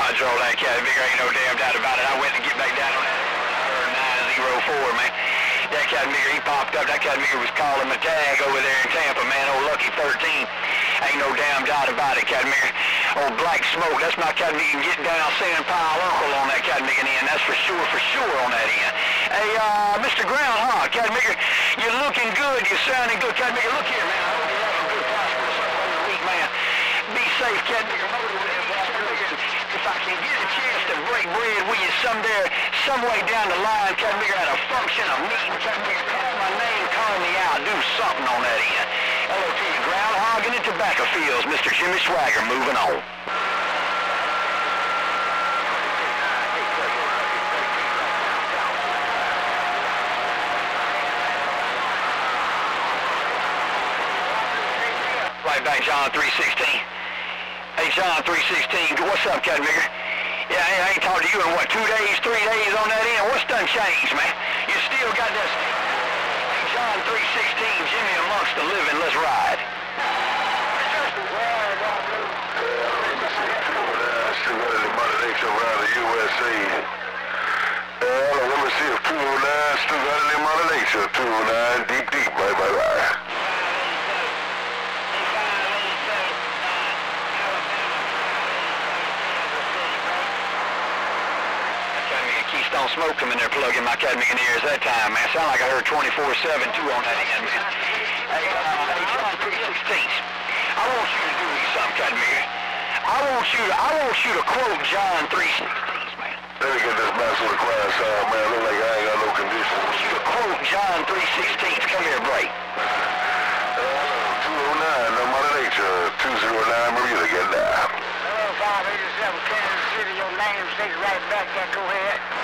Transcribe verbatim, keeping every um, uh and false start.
Roger, all that cat bigger, ain't no damn doubt about it. I went to get back down on that nine oh four, man. That cat bigger, he popped up. That cat bigger was calling my tag over there in Tampa, man. Old Lucky thirteen. Ain't no damn doubt about it, cat bigger. Old Black Smoke, that's my cat bigger. Get down, Sand Pile Uncle on that cat bigger end. That's for sure, for sure on that end. Hey, uh, Mister Groundhog, cat bigger, you're looking good. You're sounding good, cat bigger. Look here, man. I hope you're having a good, prosperous, whole week, man. Be safe, cat bigger. If I can get a chance to break bread with you someday, some way down the line, cat bigger, at a function, a meeting, cat bigger, call my name, call me out, do something on that end. Hello to you, Groundhog in the tobacco fields. Mister Jimmy Swagger, moving on. Right back, John three sixteen. Hey, John three sixteen, what's up, cat bigger? Yeah, hey, I ain't talked to you in, what, two days, three days on that end? What's done changed, man? You still got this. Hey, John three sixteen, Jimmy amongst the living, let's ride. Still got any Mother Nature around the U S A. Uh, let me see if two oh nine still got any Mother Nature. two oh nine, deep, deep, bye, bye, bye. Keystone Smoke coming there plugging my cat in ears that time, man. Sound like I heard twenty-four seven too on that end, man. Hey, uh, hey, John three sixteen. I want you to do me something, cat bigger. I want you to, I want you to quote John three sixteen, man. Let me get this mask with a crying sound, man. Look like I ain't got no condition. I want you to quote John three sixteen. Come here, break. Uh, two oh nine, no Mother Nature. two oh nine, Maria, get down. Hello, five eighty-seven, Kansas City. Your name stays right back there. Go ahead.